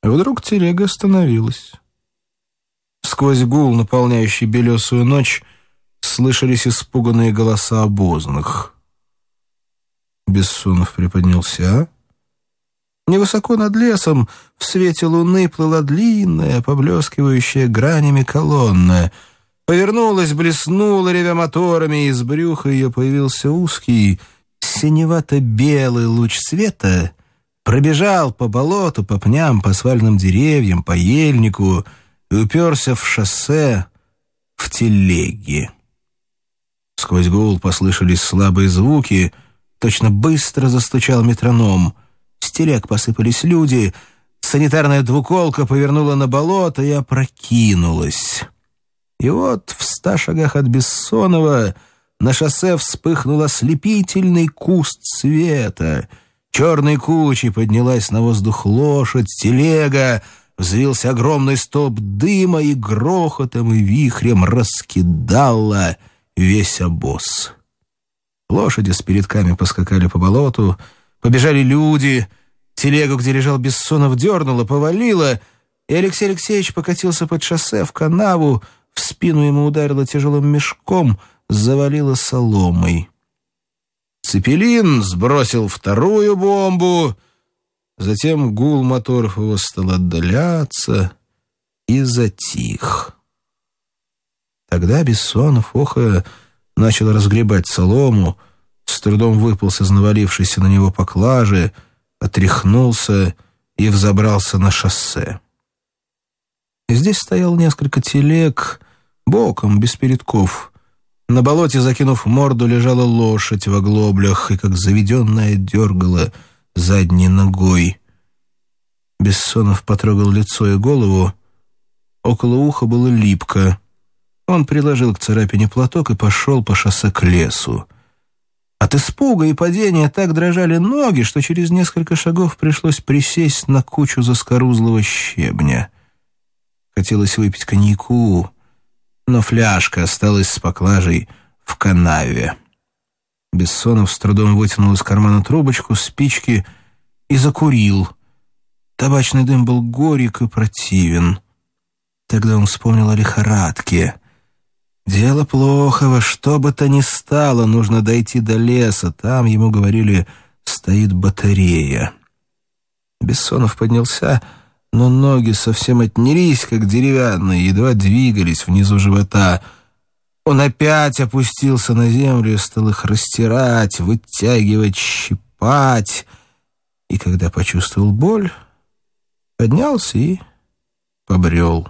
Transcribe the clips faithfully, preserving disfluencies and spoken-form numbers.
вдруг телега остановилась. Сквозь гул, наполняющий белесую ночь, слышались испуганные голоса обозных. Бессонов приподнялся. Невысоко над лесом в свете луны плыла длинная, поблескивающая гранями колонна. Повернулась, блеснула, ревя моторами, и из брюха ее появился узкий, синевато-белый луч света, пробежал по болоту, по пням, по свальным деревьям, по ельнику и уперся в шоссе, в телеге. Сквозь гул послышались слабые звуки, точно быстро застучал метроном. С телег посыпались люди, санитарная двуколка повернула на болото и опрокинулась. И вот в ста шагах от Бессонова на шоссе вспыхнул ослепительный куст света. Черной кучей поднялась на воздух лошадь, телега, взвился огромный столб дыма и грохотом и вихрем раскидала весь обоз. Лошади с передками поскакали по болоту, побежали люди, телегу, где лежал Бессонов, дернуло, повалило, и Алексей Алексеевич покатился под шоссе в канаву, в спину ему ударило тяжелым мешком, завалило соломой. Цепелин сбросил вторую бомбу, затем гул моторов его стал отдаляться и затих. Тогда Бессонов, охая, начал разгребать солому, с трудом выполз из навалившейся на него поклажи, отряхнулся и взобрался на шоссе. Здесь стоял несколько телег, боком, без передков. На болоте, закинув морду, лежала лошадь в оглоблях и, как заведенная, дергала задней ногой. Бессонов потрогал лицо и голову. Около уха было липко. Он приложил к царапине платок и пошел по шоссе к лесу. От испуга и падения так дрожали ноги, что через несколько шагов пришлось присесть на кучу заскорузлого щебня. Хотелось выпить коньяку, но фляжка осталась с поклажей в канаве. Бессонов с трудом вытянул из кармана трубочку, спички и закурил. Табачный дым был горек и противен. Тогда он вспомнил о лихорадке. Дело плохо, во что бы то ни стало, нужно дойти до леса. Там, ему говорили, стоит батарея. Бессонов поднялся, но ноги совсем отнялись, как деревянные, едва двигались внизу живота. Он опять опустился на землю и стал их растирать, вытягивать, щипать. И когда почувствовал боль, поднялся и побрел.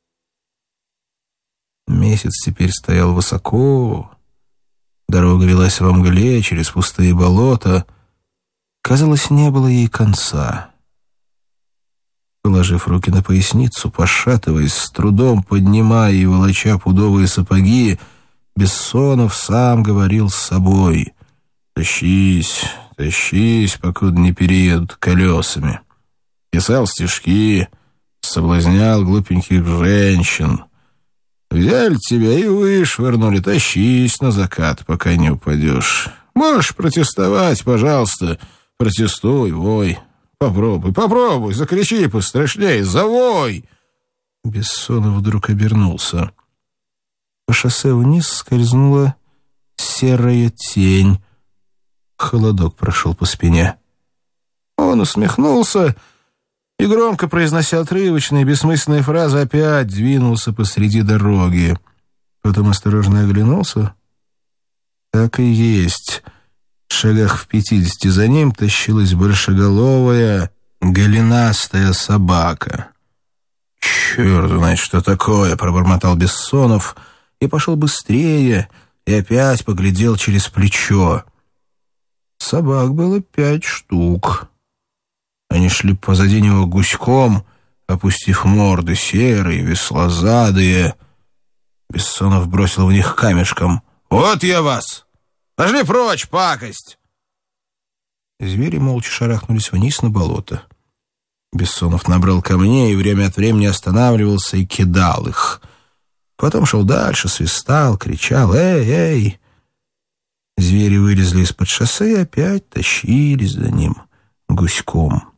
Месяц теперь стоял высоко. Дорога велась во мгле через пустые болота. Казалось, не было ей конца. Положив руки на поясницу, пошатываясь, с трудом поднимая и волоча пудовые сапоги, Бессонов сам говорил с собой: «Тащись, тащись, покуда не переедут колесами». Писал стишки, соблазнял глупеньких женщин. Взяли тебя и вышвырнули, тащись на закат, пока не упадешь. Можешь протестовать, пожалуйста, протестуй, вой. Попробуй, попробуй, закричи пострашнее, завой!» Бессонов вдруг обернулся. По шоссе вниз скользнула серая тень. Холодок прошел по спине. Он усмехнулся и, громко произнося отрывочные бессмысленные фразы, опять двинулся посреди дороги. Потом осторожно оглянулся. Так и есть. В шагах в пятидесяти за ним тащилась большеголовая, голенастая собака. «Черт знает, что такое!» — пробормотал Бессонов и пошел быстрее, и опять поглядел через плечо. Собак было пять штук. Они шли позади него гуськом, опустив морды, серые, веслозадые. Бессонов бросил в них камешком. «Вот я вас! Пошли прочь, пакость!» Звери молча шарахнулись вниз на болото. Бессонов набрал камней и время от времени останавливался и кидал их. Потом шел дальше, свистал, кричал: «Эй, эй!» Звери вылезли из-под шоссе и опять тащились за ним гуськом.